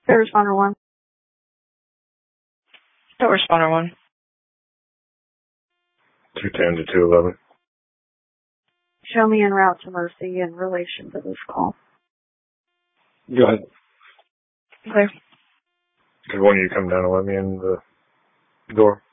Responder 1. Responder 1. 210 to 211. Show me en route to Mercy in relation to this call. Go ahead. Okay. Could one of you come down and let me in the door?